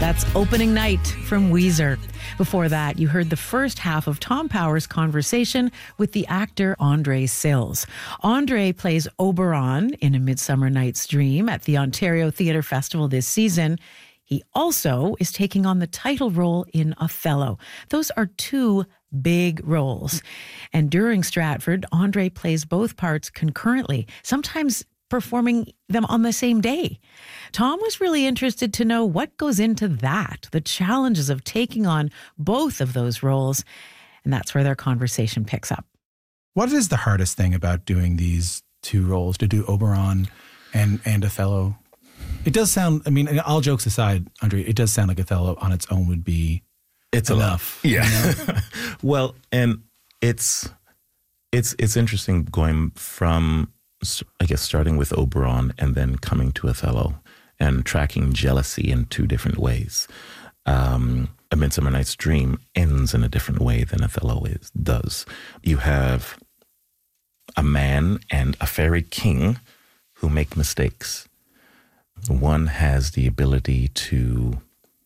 That's Opening Night from Weezer. Before that, you heard the first half of Tom Power's conversation with the actor Andre Sills. Andre plays Oberon in A Midsummer Night's Dream at the Ontario Theatre Festival this season. He also is taking on the title role in Othello. Those are two big roles. And during Stratford, Andre plays both parts concurrently, sometimes performing them on the same day. Tom was really interested to know what goes into that, the challenges of taking on both of those roles. And that's where their conversation picks up. What is the hardest thing about doing these two roles, to do Oberon and Othello? It does sound, I mean, all jokes aside, Andre, it does sound like Othello on its own would be enough. Yeah. You know? Well, and it's interesting going from, I guess, starting with Oberon and then coming to Othello and tracking jealousy in two different ways. A Midsummer Night's Dream ends in a different way than Othello does. You have a man and a fairy king who make mistakes. One has the ability to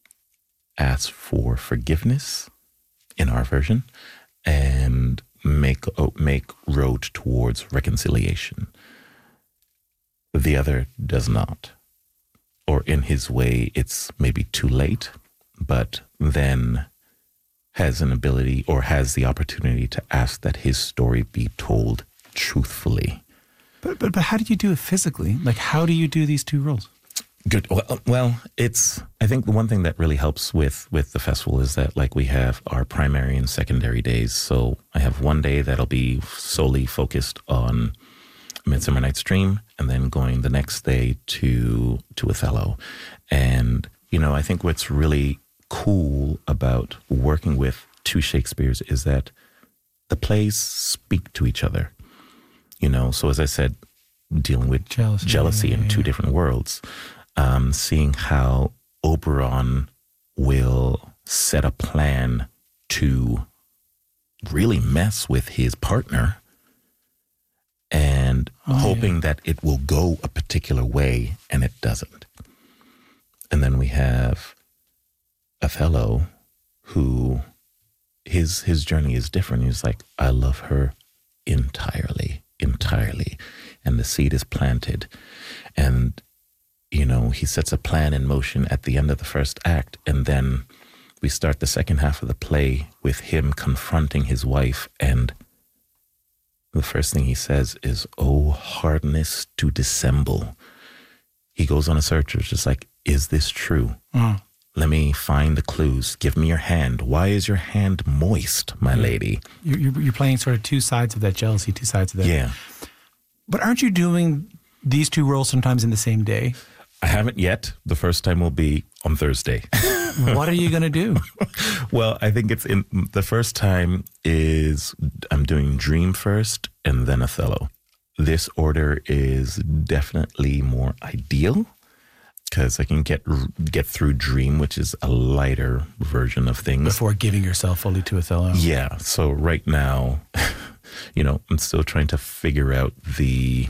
ask for forgiveness, in our version, and make road towards reconciliation. The other does not. Or in his way, it's maybe too late, but then has an ability or has the opportunity to ask that his story be told truthfully. But how do you do it physically? Like, how do you do these two roles? Good. Well, I think the one thing that really helps with the festival is that, like, we have our primary and secondary days. So I have one day that'll be solely focused on Midsummer Night's Dream, and then going the next day to Othello. And, you know, I think what's really cool about working with two Shakespeares is that the plays speak to each other. You know, so as I said, dealing with jealousy in two different worlds. Seeing how Oberon will set a plan to really mess with his partner and hoping that it will go a particular way, and it doesn't. And then we have Othello, who his journey is different. He's like, I love her entirely. And the seed is planted. And you know, he sets a plan in motion at the end of the first act, and then we start the second half of the play with him confronting his wife, and the first thing he says is, "Oh, hardness to dissemble." He goes on a search. It's just like, is this true? Let me find the clues. Give me your hand. Why is your hand moist, my lady? You're playing sort of two sides of that jealousy, two sides of that. Yeah. But aren't you doing these two roles sometimes in the same day? I haven't yet. The first time will be on Thursday. What are you going to do? Well, I think the first time is I'm doing Dream first and then Othello. This order is definitely more ideal because I can get through Dream, which is a lighter version of things. Before giving yourself fully to Othello. Yeah. So right now, you know, I'm still trying to figure out the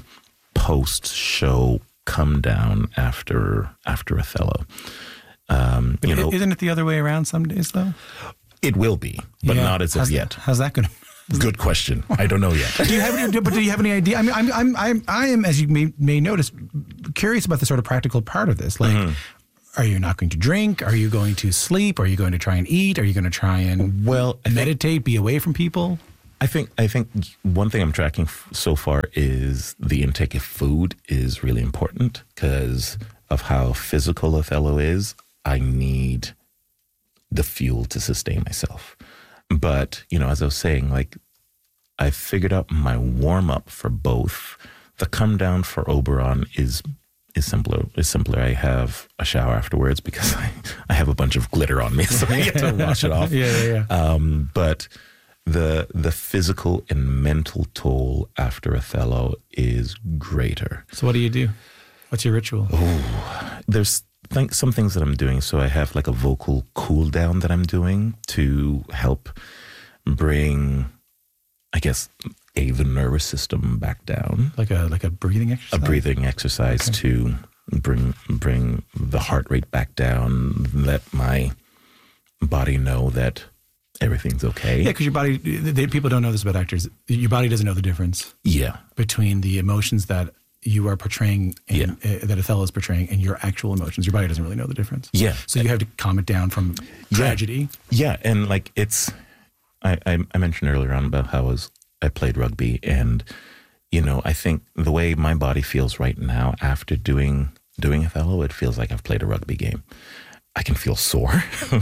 post-show come down after Othello. But isn't it the other way around some days, though? It will be, but not as of yet. How's that going to... Good question. I don't know yet. Do you have any idea? I mean, I am, as you may notice, curious about the sort of practical part of this. Like, are you not going to drink? Are you going to sleep? Are you going to try and eat? Are you going to try and meditate, be away from people? I think one thing I'm tracking so far is the intake of food is really important because of how physical Othello is. I need the fuel to sustain myself. But, you know, as I was saying, like, I figured out my warm-up for both. The come down for Oberon is simpler. I have a shower afterwards because I have a bunch of glitter on me, so I get to wash it off. Yeah. But the physical and mental toll after Othello is greater. So what do you do? What's your ritual? There's some things that I'm doing. So I have like a vocal cool down that I'm doing to help bring, I guess, the nervous system back down. Like a breathing exercise? A breathing exercise to bring the heart rate back down, let my body know that everything's okay. Yeah, because your body, people don't know this about actors. Your body doesn't know the difference between the emotions that you are portraying and that Othello is portraying and your actual emotions. Your body doesn't really know the difference. Yeah. So you have to calm it down from tragedy. Yeah, and like it's, I mentioned earlier on about how I played rugby, and you know, I think the way my body feels right now after doing Othello, it feels like I've played a rugby game. I can feel sore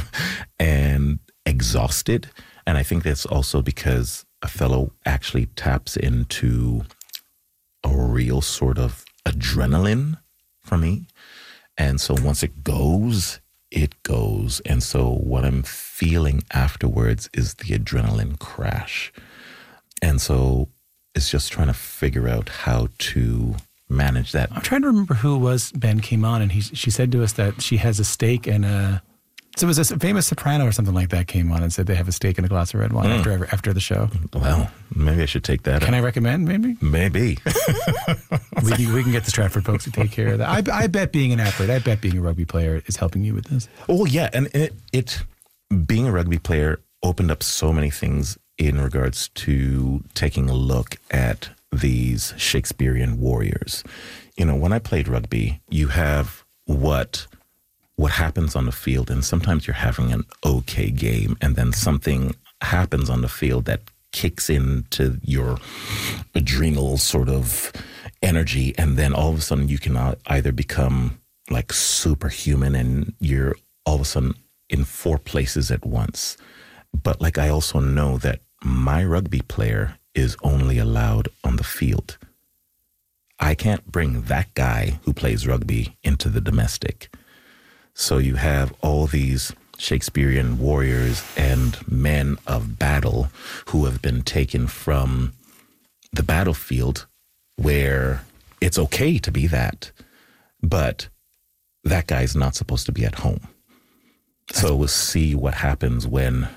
and exhausted. And I think that's also because Othello actually taps into a real sort of adrenaline for me. And so once it goes, it goes. And so what I'm feeling afterwards is the adrenaline crash. And so it's just trying to figure out how to manage that. I'm trying to remember who it was. Ben came on and she said to us that she has a steak and so it was a famous soprano or something like that came on and said they have a steak and a glass of red wine after the show. Well, maybe I should take that. Can I recommend? Maybe. we can get the Stratford folks to take care of that. I bet being an athlete, I bet being a rugby player is helping you with this. Oh yeah, and it being a rugby player opened up so many things in regards to taking a look at these Shakespearean warriors. You know, when I played rugby, you have what happens on the field, and sometimes you're having an okay game, and then something happens on the field that kicks into your adrenal sort of energy, and then all of a sudden you can either become like superhuman and you're all of a sudden in 4 places at once. But like I also know that my rugby player is only allowed on the field. I can't bring that guy who plays rugby into the domestic. So you have all these Shakespearean warriors and men of battle who have been taken from the battlefield where it's okay to be that, but that guy's not supposed to be at home. So we'll see what happens when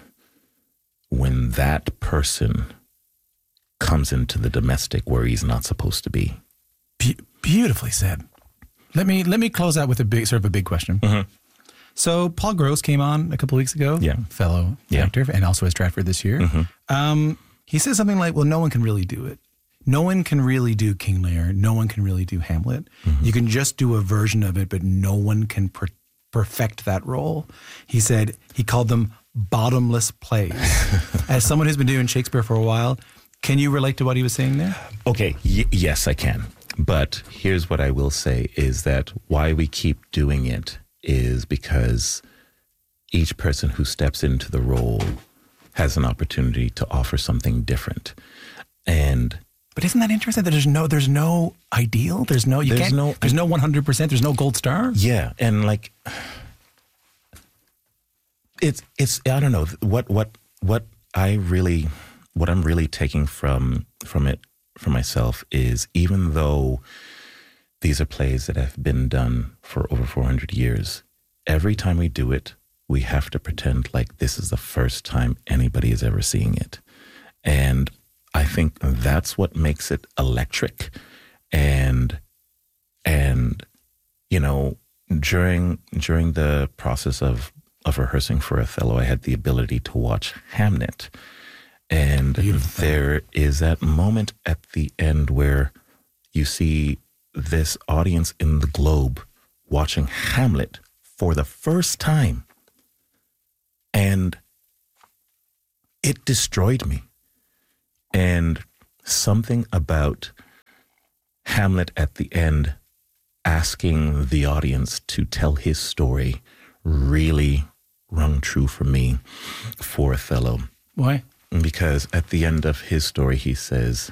that person comes into the domestic where he's not supposed to be. Beautifully said. Let me close out with a big question. Mm-hmm. So Paul Gross came on a couple of weeks ago, fellow actor, and also at Stratford this year. Mm-hmm. He says something like, well, no one can really do it. No one can really do King Lear. No one can really do Hamlet. Mm-hmm. You can just do a version of it, but no one can perfect that role. He said he called them bottomless plays. As someone who's been doing Shakespeare for a while, can you relate to what he was saying there? Okay, yes, I can. But here's what I will say is that why we keep doing it is because each person who steps into the role has an opportunity to offer something different. But isn't that interesting that there's no ideal? There's no 100%, there's no gold star? Yeah, and like it's I don't know what I'm really taking from it for myself is, even though these are plays that have been done for over 400 years, every time we do it, we have to pretend like this is the first time anybody is ever seeing it. And I think that's what makes it electric. And you know, during the process of rehearsing for Othello, I had the ability to watch Hamnet. And there is that moment at the end where you see this audience in the Globe watching Hamlet for the first time. And it destroyed me. And something about Hamlet at the end asking the audience to tell his story really rung true for me for Othello. Why? Because at the end of his story, he says,